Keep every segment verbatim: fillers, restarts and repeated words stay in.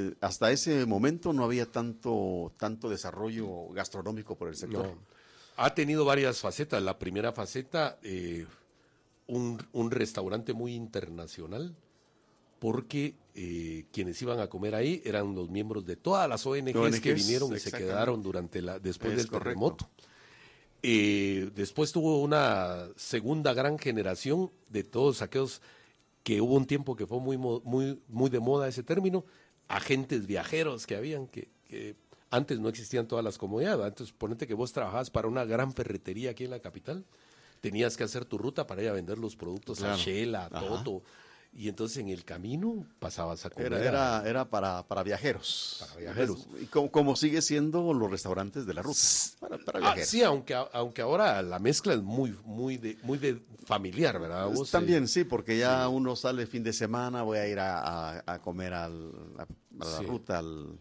eh, hasta ese momento no había tanto, tanto desarrollo gastronómico por el sector. No. Ha tenido varias facetas. La primera faceta, eh, un, un restaurante muy internacional, porque eh, quienes iban a comer ahí eran los miembros de todas las O N Ges, O N Ges que vinieron y se quedaron durante la, después es del correcto. terremoto. Eh, después tuvo una segunda gran generación de todos aquellos que hubo un tiempo que fue muy, muy, muy de moda ese término, agentes viajeros que habían, que, que antes no existían todas las comodidades. Antes, ponete que vos trabajabas para una gran ferretería aquí en la capital, tenías que hacer tu ruta para ir a vender los productos claro. a Shell, a Toto. Y entonces en el camino pasabas a comer. Era, era, era para, para viajeros. Para viajeros. Entonces, y como, como sigue siendo los restaurantes de la ruta. Para, para viajeros. Ah, sí, aunque, aunque ahora la mezcla es muy, muy, de, muy de familiar, ¿verdad? Vos, También eh, sí, porque ya sí. uno sale el fin de semana, voy a ir a, a, a comer al, a, a la sí. ruta. Al...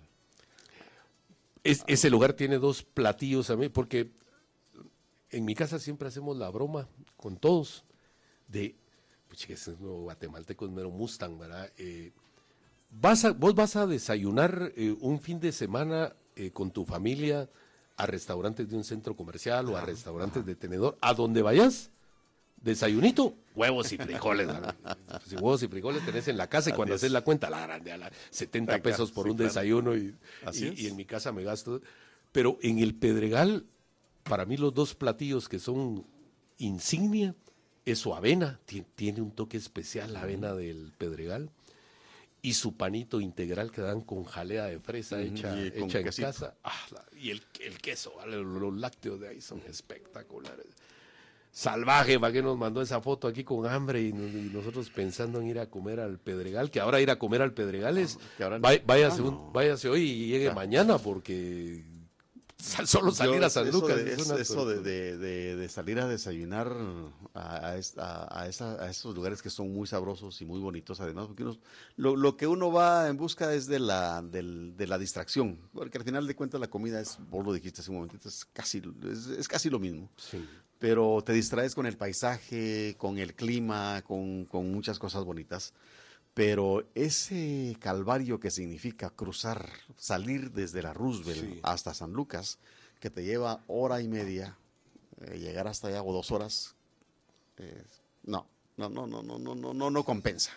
Es, ese lugar tiene dos platillos a mí, porque en mi casa siempre hacemos la broma con todos de... Pues que es un guatemalteco, es mero Mustang, ¿verdad? Eh, vas a, vos vas a desayunar eh, un fin de semana eh, con tu familia a restaurantes de un centro comercial ah, o a restaurantes ah. de tenedor, a donde vayas, desayunito, huevos y frijoles, ¿verdad? Si huevos y frijoles tenés en la casa y cuando haces la cuenta, la grande, a la setenta pesos por sí, un claro. desayuno y, y, y en mi casa me gasto. Pero en el Pedregal, para mí los dos platillos que son insignia, es su avena, tiene un toque especial la avena del Pedregal, y su panito integral que dan con jalea de fresa uh-huh. hecha, hecha en quesito. casa. Ah, la, y el, el queso, ¿vale? Los lácteos de ahí son espectaculares. Salvaje, ¿para qué nos mandó esa foto aquí con hambre y, y nosotros pensando en ir a comer al Pedregal? Que ahora ir a comer al Pedregal es, no, vaya, váyase, ah, no. un, váyase hoy y llegue claro. mañana porque... Solo salir Yo, a San Lucas. Eso, de, es una eso de, de, de, de salir a desayunar a, a, a, esa, a esos lugares que son muy sabrosos y muy bonitos además, porque uno, lo, lo que uno va en busca es de la, de, de la distracción, porque al final de cuentas la comida es, vos lo dijiste hace un momentito, es casi, es, es casi lo mismo. Sí. Pero te distraes con el paisaje, con el clima, con, con muchas cosas bonitas. Pero ese calvario que significa cruzar, salir desde la Roosevelt sí. hasta San Lucas, que te lleva hora y media, eh, llegar hasta allá o dos horas, eh, no, no, no, no, no, no, no, no, no compensa.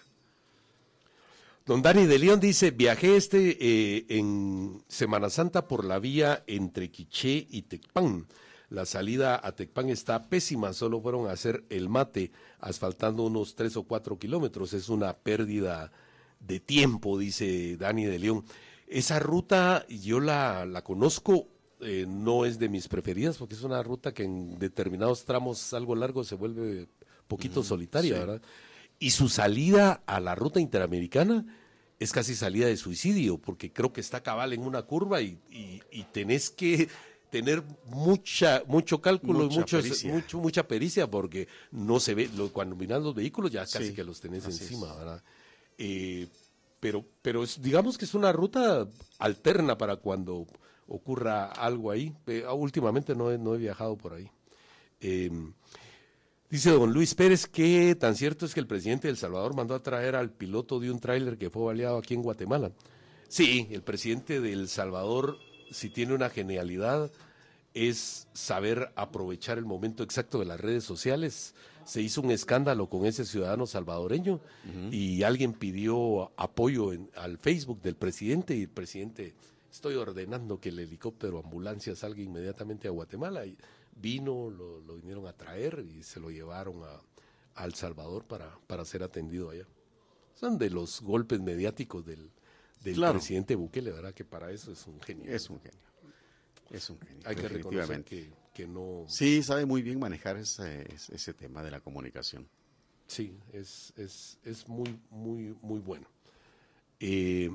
Don Dani de León dice, viajé este eh, en Semana Santa por la vía entre Quiché y Tecpan. La salida a Tecpan está pésima, solo fueron a hacer el mate, asfaltando unos tres o cuatro kilómetros. Es una pérdida de tiempo, dice Dani de León. Esa ruta yo la, la conozco, eh, no es de mis preferidas, porque es una ruta que en determinados tramos algo largo se vuelve poquito mm, solitaria, sí. ¿verdad? Y su salida a la ruta interamericana es casi salida de suicidio, porque creo que está cabal en una curva y, y, y tenés que... tener mucha mucho cálculo mucha y mucho, pericia. Mucho, mucha pericia porque no se ve, lo, cuando miran los vehículos ya casi sí, que los tenés encima, es. ¿verdad? Eh, pero pero es, digamos que es una ruta alterna para cuando ocurra algo ahí. Eh, últimamente no he, no he viajado por ahí. Eh, dice don Luis Pérez que tan cierto es que el presidente de El Salvador mandó a traer al piloto de un tráiler que fue baleado aquí en Guatemala. Sí, el presidente de El Salvador, si tiene una genialidad, es saber aprovechar el momento exacto de las redes sociales. Se hizo un escándalo con ese ciudadano salvadoreño uh-huh. y alguien pidió apoyo en, al Facebook del presidente y el presidente, estoy ordenando que el helicóptero ambulancia salga inmediatamente a Guatemala. Y vino, lo, lo vinieron a traer y se lo llevaron a, a El Salvador para, para ser atendido allá. Son de los golpes mediáticos del del claro. presidente Bukele, ¿verdad? Que para eso es un genio. Es un genio. Es un genio. Hay que reconocer que, que no... Sí, sabe muy bien manejar ese, ese tema de la comunicación. Sí, es, es, es muy, muy, muy bueno. Eh,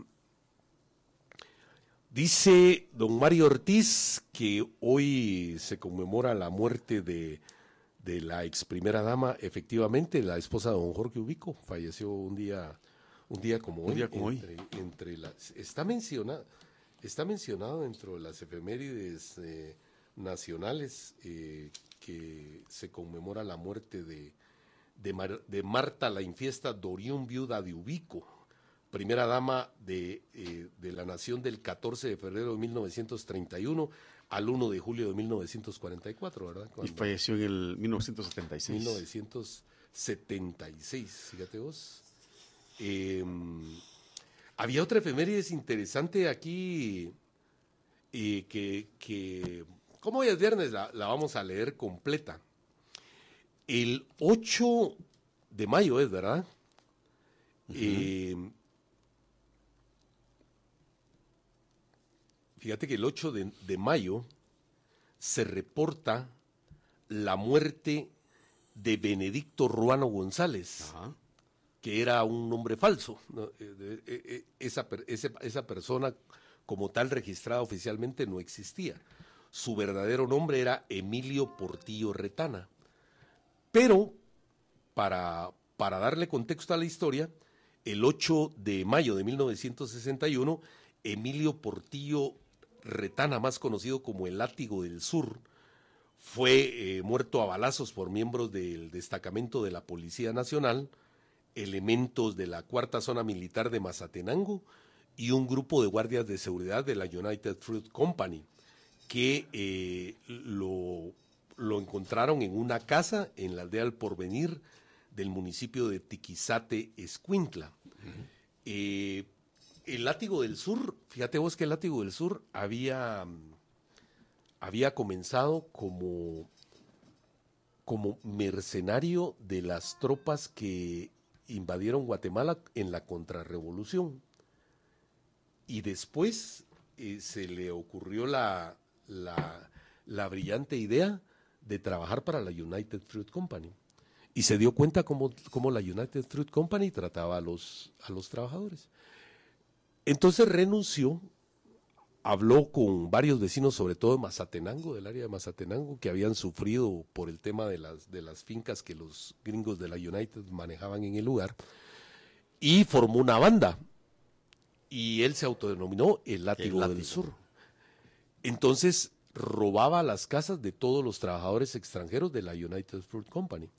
dice don Mario Ortiz que hoy se conmemora la muerte de, de la ex primera dama. Efectivamente, la esposa de don Jorge Ubico falleció un día... Un día como hoy, Un día como entre, hoy. entre las, está mencionado, está mencionado dentro de las efemérides eh, nacionales eh, que se conmemora la muerte de, de, Mar, de Marta la Infiesta Dorión, viuda de Ubico, primera dama de, eh, de la nación del catorce de febrero de mil novecientos treinta y uno al primero de julio de mil novecientos cuarenta y cuatro, ¿verdad? Cuando y falleció en el mil novecientos setenta y seis. mil novecientos setenta y seis, fíjate vos. Eh, había otra efeméride interesante aquí, eh, que, que, como hoy es viernes, la, la vamos a leer completa. El ocho de mayo es, ¿verdad? Uh-huh. Eh, fíjate que el ocho de, de mayo se reporta la muerte de Benedicto Ruano González, uh-huh. que era un nombre falso, ¿no? esa, esa, esa persona como tal registrada oficialmente no existía. Su verdadero nombre era Emilio Portillo Retana. Pero, para, para darle contexto a la historia, el ocho de mayo de mil novecientos sesenta y uno, Emilio Portillo Retana, más conocido como el Látigo del Sur, fue eh, muerto a balazos por miembros del destacamento de la Policía Nacional, elementos de la Cuarta Zona Militar de Mazatenango y un grupo de guardias de seguridad de la United Fruit Company, que eh, lo... lo encontraron en una casa en la aldea El Porvenir del municipio de Tiquizate, Escuintla. Uh-huh. Eh, el Látigo del Sur, fíjate vos que el Látigo del Sur había, había comenzado como, como mercenario de las tropas que invadieron Guatemala en la contrarrevolución. Y después eh, se le ocurrió la, la, la brillante idea de trabajar para la United Fruit Company. Y se dio cuenta cómo, cómo la United Fruit Company trataba a los, a los trabajadores. Entonces renunció, habló con varios vecinos, sobre todo de Mazatenango, del área de Mazatenango, que habían sufrido por el tema de las, de las fincas que los gringos de la United manejaban en el lugar, y formó una banda. Y él se autodenominó el Látigo, el Látigo. del Sur. Entonces robaba las casas de todos los trabajadores extranjeros de la United Fruit Company.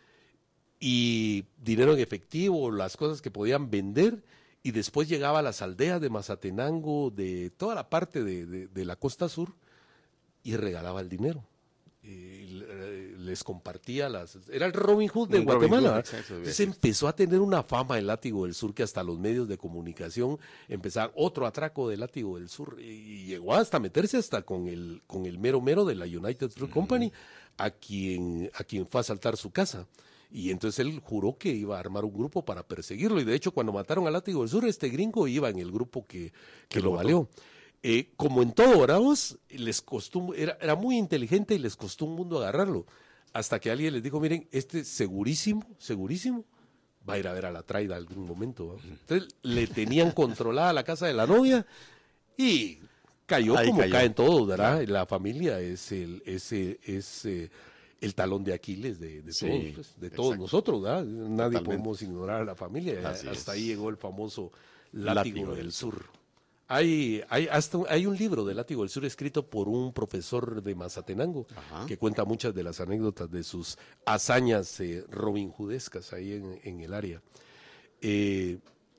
Y dinero en efectivo, las cosas que podían vender, y después llegaba a las aldeas de Mazatenango, de toda la parte de, de, de la costa sur, y regalaba el dinero. Y les compartía las... Era el Robin Hood de un Guatemala. Hood, exacto, entonces empezó a tener una fama el Látigo del Sur, que hasta los medios de comunicación empezaron otro atraco del Látigo del Sur, y llegó hasta meterse hasta con el, con el mero mero de la United Fruit mm. Company, a quien, a quien fue a asaltar su casa. Y entonces él juró que iba a armar un grupo para perseguirlo, y de hecho cuando mataron al Látigo del Sur, este gringo iba en el grupo que, que lo valió. Eh, como en todo, ¿verdad vos? Les costó, era, era muy inteligente y les costó un mundo agarrarlo. Hasta que alguien les dijo, miren, este segurísimo, segurísimo, va a ir a ver a la traida algún momento. ¿verdad? Entonces le tenían controlada la casa de la novia y cayó Ahí como cayó. caen todos, ¿verdad? Claro. La familia es el, es, el, es, eh, el talón de Aquiles de, de sí, todos, pues, de todos nosotros, ¿verdad? Nadie Totalmente. podemos ignorar a la familia. Así Hasta es. ahí llegó el famoso Látigo, Látigo del Sur. sur. Hay, hay, hasta, hay un libro de Látigo del Sur escrito por un profesor de Mazatenango, Ajá. que cuenta muchas de las anécdotas de sus hazañas eh, robinhoodescas ahí en, en el área. Eh,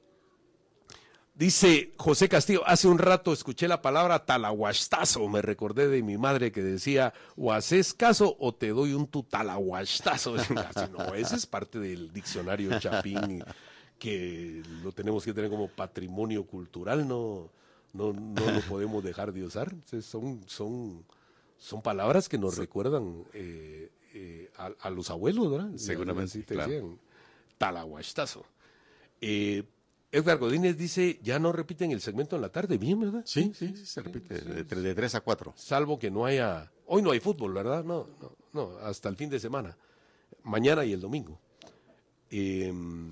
dice José Castillo, hace un rato escuché la palabra talahuastazo, me recordé de mi madre que decía, o haces caso o te doy un tu talahuastazo. No, ese es parte del diccionario Chapín, que lo tenemos que tener como patrimonio cultural, no, no, no lo podemos dejar de usar. Son, son, son palabras que nos sí. recuerdan eh, eh, a, a los abuelos, ¿verdad? Seguramente, sí te claro. decían, talahuastazo. Eh, Edgar Godínez dice, ya no repiten el segmento en la tarde, bien, ¿verdad? Sí, sí, sí se repite, sí, de, de tres a cuatro. Salvo que no haya, hoy no hay fútbol, ¿verdad? No, no, no, hasta el fin de semana, mañana y el domingo. Eh,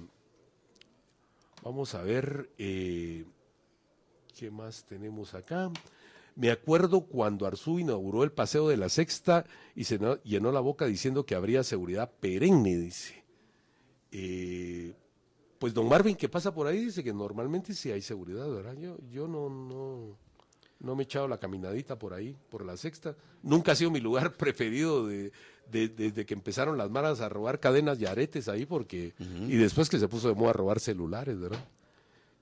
Vamos a ver, eh, ¿qué más tenemos acá? Me acuerdo cuando Arzú inauguró el Paseo de la Sexta y se no, llenó la boca diciendo que habría seguridad perenne, dice. Eh, pues don Marvin, que pasa por ahí, dice que normalmente sí hay seguridad, ¿verdad? Yo, yo no, no, no me he echado la caminadita por ahí, por la Sexta. Nunca ha sido mi lugar preferido de, de, desde que empezaron las maras a robar cadenas y aretes ahí, porque uh-huh. y después que se puso de moda robar celulares, ¿verdad?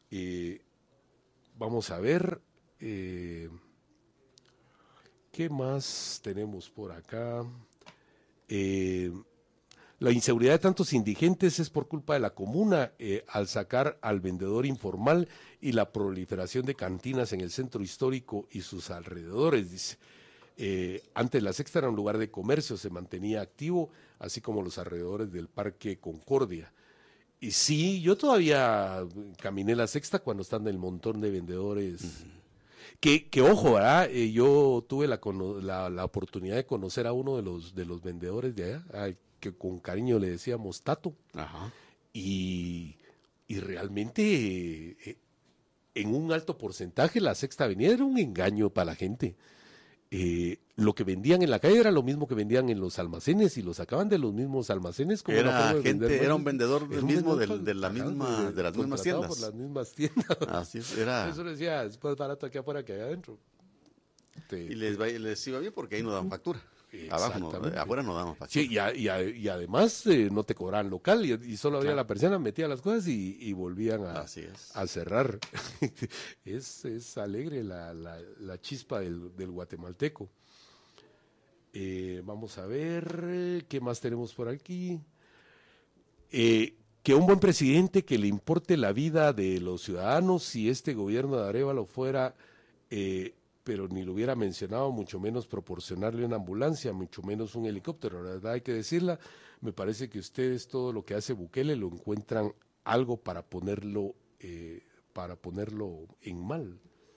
Eh, vamos a ver, eh, ¿qué más tenemos por acá? Eh, la inseguridad de tantos indigentes es por culpa de la comuna eh, al sacar al vendedor informal y la proliferación de cantinas en el centro histórico y sus alrededores, dice. Eh, antes la Sexta era un lugar de comercio, se mantenía activo, así como los alrededores del Parque Concordia. Y sí, yo todavía caminé la Sexta cuando están el montón de vendedores. Uh-huh. Que, que ojo, ¿verdad? Eh, yo tuve la, la, la oportunidad de conocer a uno de los, de los vendedores de allá, al que con cariño le decíamos Tato. Ajá. Y, y realmente eh, en un alto porcentaje la Sexta Avenida era un engaño para la gente. Eh, lo que vendían en la calle era lo mismo que vendían en los almacenes y lo sacaban de los mismos almacenes. Como era gente, era un vendedor del mismo vendedor del, de la misma, de, de las mismas tiendas. Por las mismas tiendas. Así es, era. Eso decía, es más barato aquí afuera que allá adentro. Te, y les, va, les iba bien porque ahí no dan factura. Abajo no, afuera no damos factura. Sí, y, a, y, a, y además eh, no te cobraban local y, y solo abría claro. la persiana, metía las cosas y, y volvían a, a cerrar. es, es alegre la, la, la chispa del, del guatemalteco. Eh, vamos a ver, ¿qué más tenemos por aquí? Eh, que un buen presidente que le importe la vida de los ciudadanos, si este gobierno de Arévalo fuera... Eh, pero ni lo hubiera mencionado, mucho menos proporcionarle una ambulancia, mucho menos un helicóptero, la verdad hay que decirla, me parece que ustedes todo lo que hace Bukele lo encuentran algo para ponerlo, eh, para ponerlo en mal.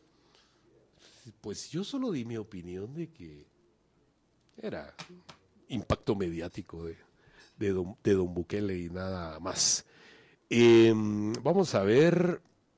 Pues yo solo di mi opinión de que era impacto mediático de, de, don, de don Bukele y nada más. Eh, vamos a ver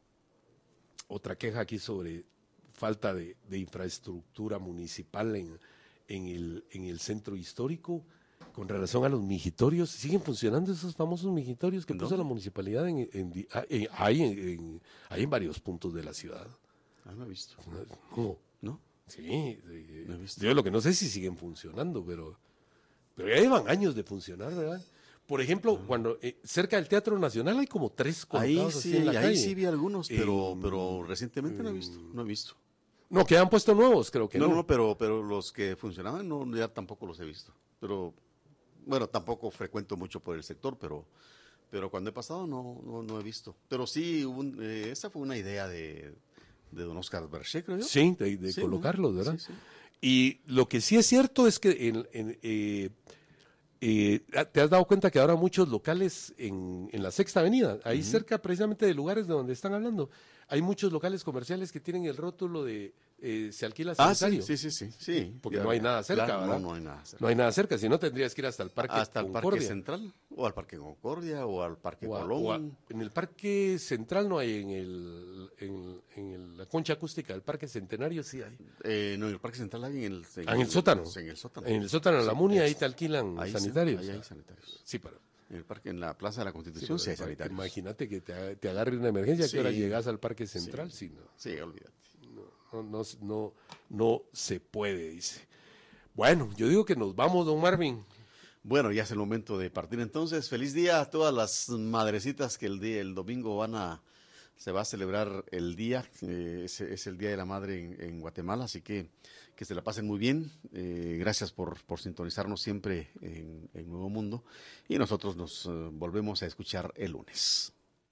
otra queja aquí sobre falta de, de infraestructura municipal en, en, el, en el centro histórico. Con relación a los mijitorios, ¿siguen funcionando esos famosos mijitorios que ¿no? puso la municipalidad? En, en, en, hay, en, hay en varios puntos de la ciudad. Ah, no he visto. No. ¿No? Sí. No he visto. Yo lo que no sé si siguen funcionando, pero, pero ya llevan años de funcionar, ¿verdad? Por ejemplo, ah. cuando eh, cerca del Teatro Nacional hay como tres colocados ahí sí, así en la ahí calle. sí vi algunos, pero, eh, pero recientemente no he visto, no he visto. No, que han puesto nuevos, creo que no. No, no, pero, pero los que funcionaban no, ya tampoco los he visto. Pero, bueno, tampoco frecuento mucho por el sector, pero, pero cuando he pasado no, no, no he visto. Pero sí, un, eh, esa fue una idea de, de don Oscar Berché, creo yo. Sí, de, de sí, colocarlos, ¿no? ¿verdad? Sí, sí. Y lo que sí es cierto es que en, en, eh, eh, te has dado cuenta que ahora muchos locales en, en la Sexta Avenida, ahí uh-huh. cerca precisamente de lugares de donde están hablando, hay muchos locales comerciales que tienen el rótulo de eh, se alquila sanitario. Ah, sí, sí, sí, sí. Porque ya, no hay nada cerca, claro, ¿verdad? No, no hay nada cerca. No hay nada cerca, si no tendrías que ir hasta el Parque hasta Concordia. Hasta el Parque Central, o al Parque Concordia, o al Parque o a, Colón. O a, en el Parque Central no hay, en el en, en el, la concha acústica del Parque Centenario sí hay. Eh, no, en el Parque Central hay en el... En, ah, en el sótano. En el sótano. En el sótano de la sí, Muni, es, ahí te alquilan ahí sanitarios. Ahí hay sanitarios. Sí, pero... En el parque, en la Plaza de la Constitución sí, sí hay sanitarios. Imagínate que te, te agarre una emergencia, sí. ¿A qué hora llegas al Parque Central? Sí, sí, no. sí olvídate. No, no, no, no se puede, dice. Bueno, yo digo que nos vamos, don Marvin. Bueno, ya es el momento de partir entonces. Feliz día a todas las madrecitas que el día, el domingo van a, se va a celebrar el día, eh, es, es el Día de la Madre en, en Guatemala, así que que se la pasen muy bien. Eh, gracias por, por sintonizarnos siempre en, en Nuevo Mundo y nosotros nos uh, volvemos a escuchar el lunes.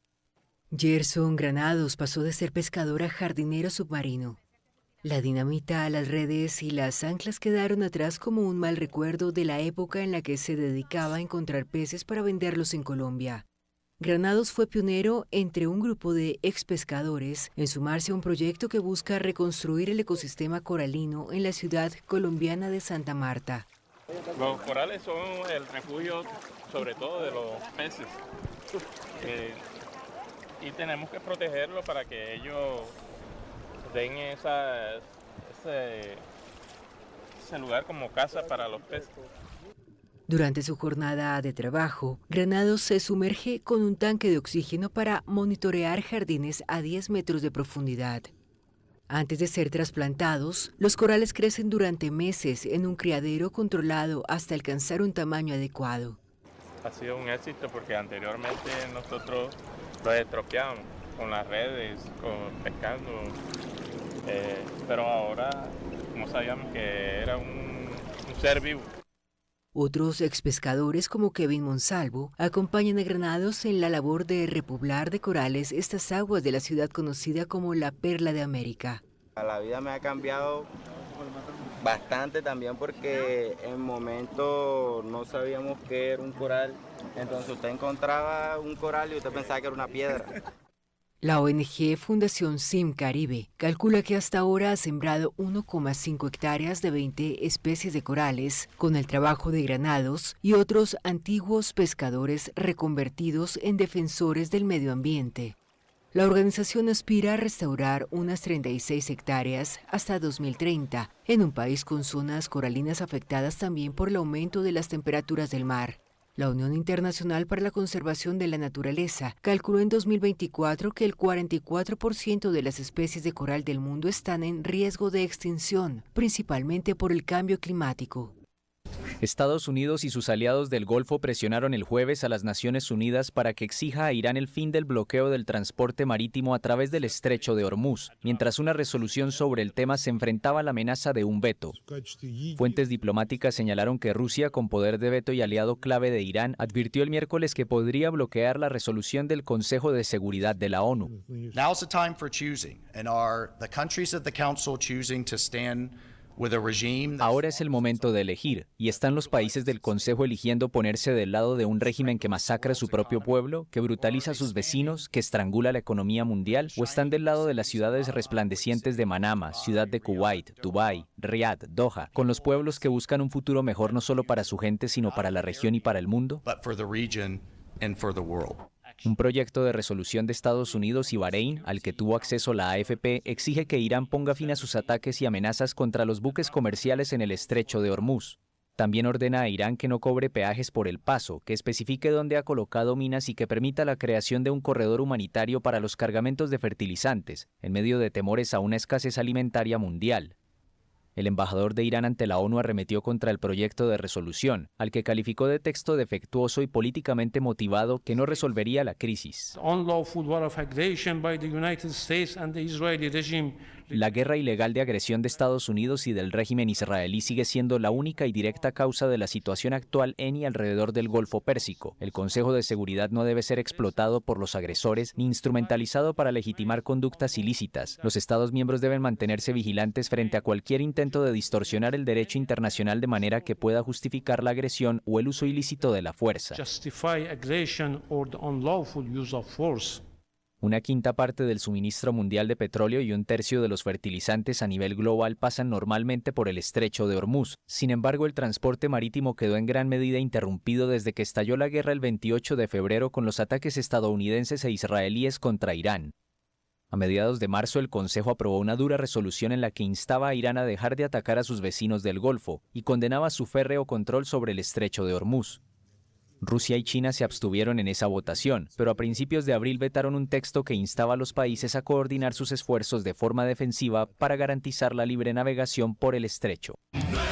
Gerson Granados pasó de ser pescador a jardinero submarino. La dinamita a las redes y las anclas quedaron atrás como un mal recuerdo de la época en la que se dedicaba a encontrar peces para venderlos en Colombia. Granados fue pionero entre un grupo de expescadores en sumarse a un proyecto que busca reconstruir el ecosistema coralino en la ciudad colombiana de Santa Marta. Los corales son el refugio sobre todo de los peces. Eh, y tenemos que protegerlos para que ellos den esa, ese, ese lugar como casa para los peces. Durante su jornada de trabajo, Granados se sumerge con un tanque de oxígeno para monitorear jardines a diez metros de profundidad. Antes de ser trasplantados, los corales crecen durante meses en un criadero controlado hasta alcanzar un tamaño adecuado. Ha sido un éxito porque anteriormente nosotros los estropeábamos con las redes, con, pescando, eh, pero ahora no sabíamos que era un, un ser vivo. Otros expescadores como Kevin Monsalvo acompañan a Granados en la labor de repoblar de corales estas aguas de la ciudad conocida como la Perla de América. La vida me ha cambiado bastante también porque en momento no sabíamos qué era un coral, entonces usted encontraba un coral y usted pensaba que era una piedra. La O N G Fundación Sim Caribe calcula que hasta ahora ha sembrado uno coma cinco hectáreas de veinte especies de corales con el trabajo de Granados y otros antiguos pescadores reconvertidos en defensores del medio ambiente. La organización aspira a restaurar unas treinta y seis hectáreas hasta dos mil treinta, en un país con zonas coralinas afectadas también por el aumento de las temperaturas del mar. La Unión Internacional para la Conservación de la Naturaleza calculó en dos mil veinticuatro que el cuarenta y cuatro por ciento de las especies de coral del mundo están en riesgo de extinción, principalmente por el cambio climático. Estados Unidos y sus aliados del Golfo presionaron el jueves a las Naciones Unidas para que exija a Irán el fin del bloqueo del transporte marítimo a través del estrecho de Hormuz, mientras una resolución sobre el tema se enfrentaba a la amenaza de un veto. Fuentes diplomáticas señalaron que Rusia, con poder de veto y aliado clave de Irán, advirtió el miércoles que podría bloquear la resolución del Consejo de Seguridad de la ONU. Now's the time for choosing, and are the countries of the council choosing to stand Ahora es el momento de elegir, y están los países del Consejo eligiendo ponerse del lado de un régimen que masacra a su propio pueblo, que brutaliza a sus vecinos, que estrangula la economía mundial, o están del lado de las ciudades resplandecientes de Manama, Ciudad de Kuwait, Dubái, Riad, Doha, con los pueblos que buscan un futuro mejor no solo para su gente, sino para la región y para el mundo. Un proyecto de resolución de Estados Unidos y Bahrein, al que tuvo acceso la A F P, exige que Irán ponga fin a sus ataques y amenazas contra los buques comerciales en el estrecho de Hormuz. También ordena a Irán que no cobre peajes por el paso, que especifique dónde ha colocado minas y que permita la creación de un corredor humanitario para los cargamentos de fertilizantes, en medio de temores a una escasez alimentaria mundial. El embajador de Irán ante la ONU arremetió contra el proyecto de resolución, al que calificó de texto defectuoso y políticamente motivado que no resolvería la crisis. La guerra ilegal de agresión de Estados Unidos y del régimen israelí sigue siendo la única y directa causa de la situación actual en y alrededor del Golfo Pérsico. El Consejo de Seguridad no debe ser explotado por los agresores ni instrumentalizado para legitimar conductas ilícitas. Los Estados miembros deben mantenerse vigilantes frente a cualquier intento de distorsionar el derecho internacional de manera que pueda justificar la agresión o el uso ilícito de la fuerza. Una quinta parte del suministro mundial de petróleo y un tercio de los fertilizantes a nivel global pasan normalmente por el estrecho de Hormuz. Sin embargo, el transporte marítimo quedó en gran medida interrumpido desde que estalló la guerra el veintiocho de febrero con los ataques estadounidenses e israelíes contra Irán. A mediados de marzo, el Consejo aprobó una dura resolución en la que instaba a Irán a dejar de atacar a sus vecinos del Golfo y condenaba su férreo control sobre el estrecho de Hormuz. Rusia y China se abstuvieron en esa votación, pero a principios de abril vetaron un texto que instaba a los países a coordinar sus esfuerzos de forma defensiva para garantizar la libre navegación por el estrecho.